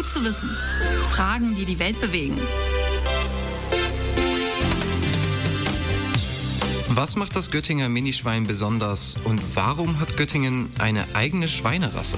Gut zu wissen. Fragen, die die Welt bewegen. Was macht das Göttinger Minischwein besonders und warum hat Göttingen eine eigene Schweinerasse?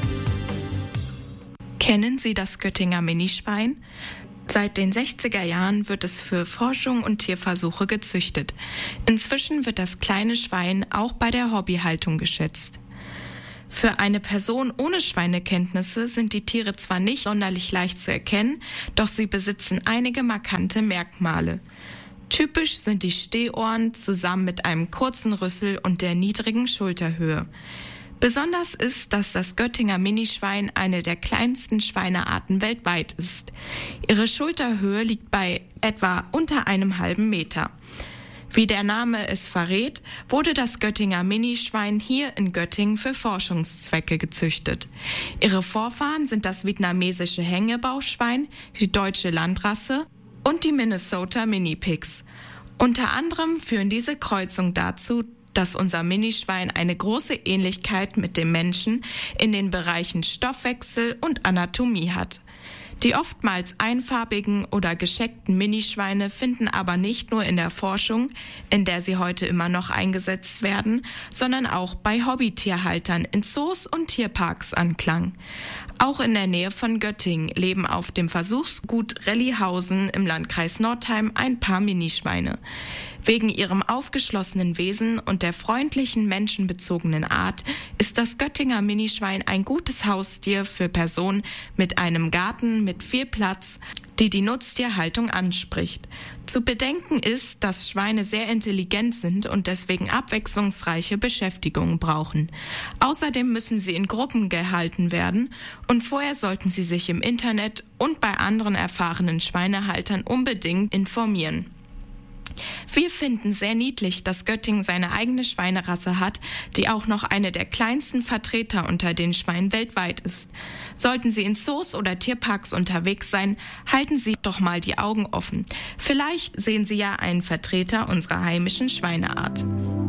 Kennen Sie das Göttinger Minischwein? Seit den 60er Jahren wird es für Forschung und Tierversuche gezüchtet. Inzwischen wird das kleine Schwein auch bei der Hobbyhaltung geschätzt. Für eine Person ohne Schweinekenntnisse sind die Tiere zwar nicht sonderlich leicht zu erkennen, doch sie besitzen einige markante Merkmale. Typisch sind die Stehohren zusammen mit einem kurzen Rüssel und der niedrigen Schulterhöhe. Besonders ist, dass das Göttinger Minischwein eine der kleinsten Schweinearten weltweit ist. Ihre Schulterhöhe liegt bei etwa unter einem halben Meter. Wie der Name es verrät, wurde das Göttinger Minischwein hier in Göttingen für Forschungszwecke gezüchtet. Ihre Vorfahren sind das vietnamesische Hängebauchschwein, die deutsche Landrasse und die Minnesota Mini-Pigs. Unter anderem führen diese Kreuzungen dazu, dass unser Minischwein eine große Ähnlichkeit mit dem Menschen in den Bereichen Stoffwechsel und Anatomie hat. Die oftmals einfarbigen oder gescheckten Minischweine finden aber nicht nur in der Forschung, in der sie heute immer noch eingesetzt werden, sondern auch bei Hobbytierhaltern in Zoos und Tierparks Anklang. Auch in der Nähe von Göttingen leben auf dem Versuchsgut Rellihausen im Landkreis Northeim ein paar Minischweine. Wegen ihrem aufgeschlossenen Wesen und der freundlichen, menschenbezogenen Art ist das Göttinger Minischwein ein gutes Haustier für Personen mit einem Garten mit viel Platz, die Nutztierhaltung anspricht. Zu bedenken ist, dass Schweine sehr intelligent sind und deswegen abwechslungsreiche Beschäftigungen brauchen. Außerdem müssen sie in Gruppen gehalten werden und vorher sollten sie sich im Internet und bei anderen erfahrenen Schweinehaltern unbedingt informieren. Wir finden sehr niedlich, dass Göttingen seine eigene Schweinerasse hat, die auch noch eine der kleinsten Vertreter unter den Schweinen weltweit ist. Sollten Sie in Zoos oder Tierparks unterwegs sein, halten Sie doch mal die Augen offen. Vielleicht sehen Sie ja einen Vertreter unserer heimischen Schweineart.